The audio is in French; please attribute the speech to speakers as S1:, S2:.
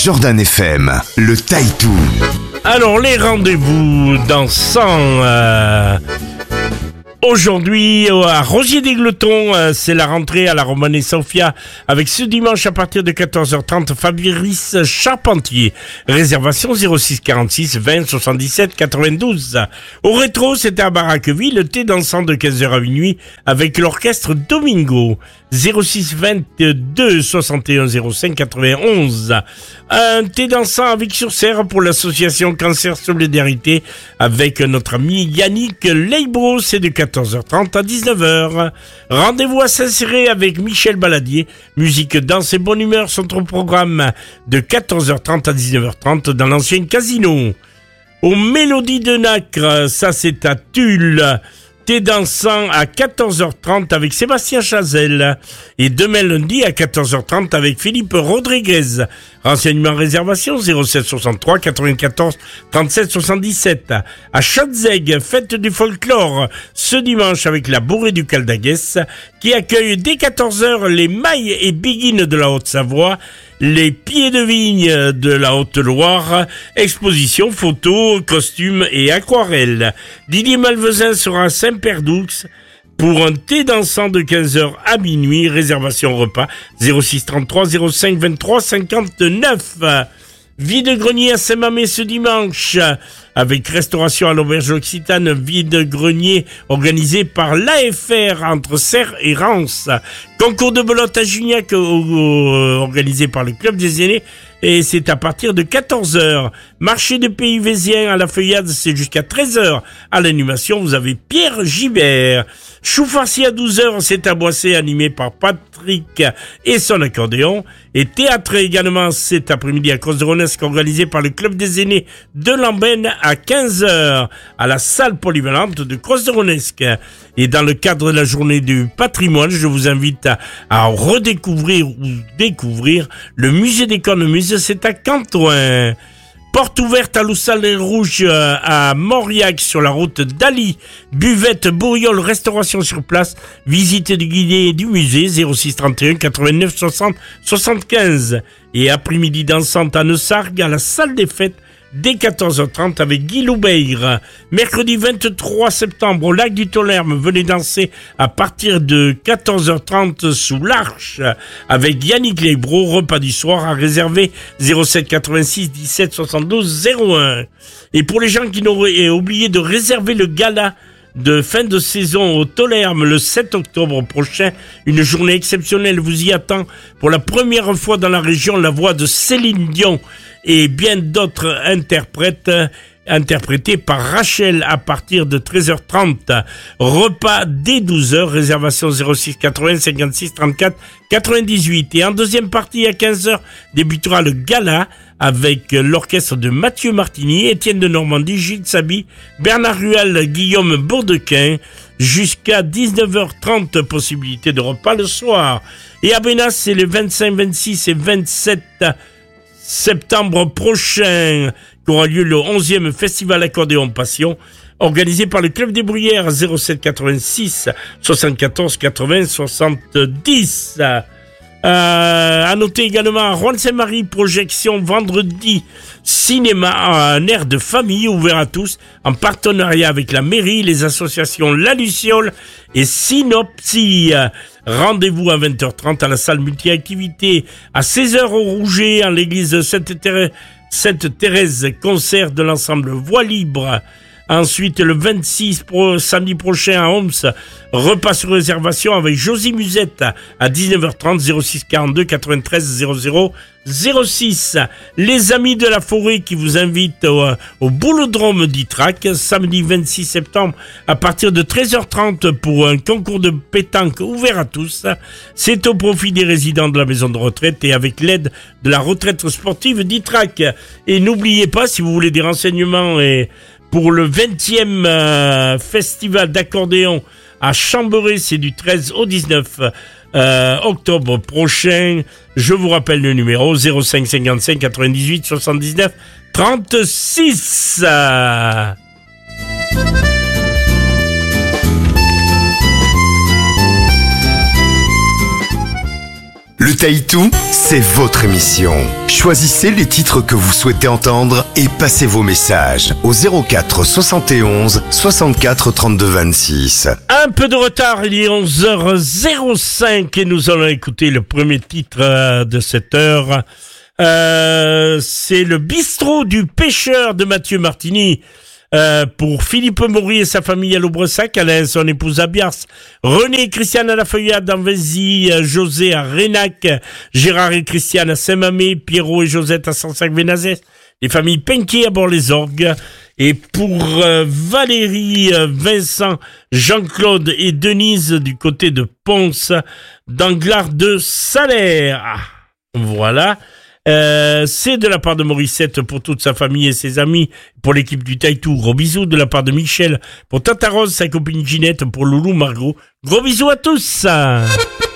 S1: Jordan FM, le Taïtou.
S2: Alors, les rendez-vous dansants. Aujourd'hui, à Rosier-des-Gletons, c'est la rentrée à la Romane Sofia avec ce dimanche à partir de 14h30, Fabrice Charpentier. Réservation 06 46 20 77 92. Au rétro, c'était à Barraqueville, le thé dansant de 15h à minuit avec l'orchestre Domingo. 06 22 61 05 91. Un thé dansant avec Vic-sur-Serre pour l'association Cancer Solidarité avec notre ami Yannick Leibro, c'est de 14h30 à 19h. Rendez-vous à Saint-Céré avec Michel Baladier. Musique, danse et bonne humeur sont au programme de 14h30 à 19h30 dans l'ancien casino. Aux Mélodies de Nacre, ça c'est à Tulle. Thé dansant à 14h30 avec Sébastien Chazelle. Et demain lundi à 14h30 avec Philippe Rodriguez. Renseignements réservation 07 63 94 37 77. À Chatzeg, fête du folklore ce dimanche avec la Bourrée du Caldaguès qui accueille dès 14h les mailles et biguines de la Haute-Savoie, les pieds de vigne de la Haute-Loire, exposition, photos, costumes et aquarelles. Didier Malvezin sera à Saint-Perdoux pour un thé dansant de 15h à minuit. Réservation repas 06 33 05 23 59. Vide-grenier à Saint-Mamé ce dimanche avec restauration à l'auberge Occitane. Vide-grenier organisé par l'AFR entre Serres et Rance. Concours de belote à Juniac organisé par le club des aînés et c'est à partir de 14h. Marché de pays vésien à la Feuillade, c'est jusqu'à 13h. À l'animation, vous avez Pierre Gibert. Chou farci à 12h, c'est à Boissé, animé par Patrick et son accordéon. Et théâtre également cet après-midi à Cros-de-Ronesque, organisé par le club des aînés de Lambaine à 15h, à la salle polyvalente de Cros-de-Ronesque. Et dans le cadre de la journée du patrimoine, je vous invite à redécouvrir ou découvrir le musée des cornemuses, c'est à Cantoin. Porte ouverte à Loussal-les-Rouges, à Mauriac, sur la route d'Ali. Buvette, bourriole, restauration sur place. Visite du guidé du musée, 06 31 89 60 75. Et après-midi dansante à Neussargues, à la salle des fêtes, dès 14h30 avec Guy Loubeir. Mercredi 23 septembre au lac du Tolerme, venez danser à partir de 14h30 sous l'Arche avec Yannick Leibro. Repas du soir à réserver 07 86 17 72 01. Et pour les gens qui n'auraient oublié de réserver le gala de fin de saison au Tolerme le 7 octobre prochain, une journée exceptionnelle vous y attend. Pour la première fois dans la région, la voix de Céline Dion et bien d'autres interprètes interprétés par Rachel à partir de 13h30. Repas dès 12h, réservation 06 80 56 34 98. Et en deuxième partie à 15h débutera le gala avec l'orchestre de Mathieu Martini, Étienne de Normandie, Gilles Sabi, Bernard Ruel, Guillaume Bourdequin, jusqu'à 19h30, possibilité de repas le soir. Et à Bénas, c'est les 25, 26 et 27 septembre prochain qu'aura lieu le 11e Festival Accordéon Passion, organisé par le Club des Bruyères, 07 86 74 80 70. À noter également à Rouen-Saint-Marie, projection vendredi, cinéma, un air de famille ouvert à tous, en partenariat avec la mairie, les associations La Luciole et Synopsie. Rendez-vous à 20h30 à la salle multi-activité, à 16h au Rouget, en l'église de Sainte-Thérèse, concert de l'ensemble Voix Libre. Ensuite, le 26 samedi prochain à Homs, repas sur réservation avec Josie Musette à 19h30, 06 42 93 00 06. Les Amis de la Forêt qui vous invitent au Boulodrome d'Itrac, samedi 26 septembre à partir de 13h30 pour un concours de pétanque ouvert à tous. C'est au profit des résidents de la maison de retraite et avec l'aide de la retraite sportive d'Itrac. Et n'oubliez pas, si vous voulez des renseignements pour le 20e festival d'accordéon à Chambéry, c'est du 13 au 19 octobre prochain. Je vous rappelle le numéro 05 55 98 79 36.
S1: Le Taïtou, c'est votre émission. Choisissez les titres que vous souhaitez entendre et passez vos messages au 04 71 64 32 26.
S2: Un peu de retard, il est 11h05 et nous allons écouter le premier titre de cette heure. C'est le bistrot du pêcheur de Mathieu Martini. Pour Philippe Maury et sa famille à Laubressac, Alain, son épouse à Biars, René et Christiane à la Feuillade d'Anvézy, José à Rénac, Gérard et Christiane à Saint-Mamé, Pierrot et Josette à Sansac-Vénazès, les familles Penquier à Bord-les-Orgues, et pour Valérie, Vincent, Jean-Claude et Denise du côté de Ponce, d'Anglard de Salaire. Voilà. C'est de la part de Morissette pour toute sa famille et ses amis, pour l'équipe du Taïtou. Gros bisous de la part de Michel, pour Tata Rose, sa copine Ginette, pour Loulou, Margot. Gros bisous à tous.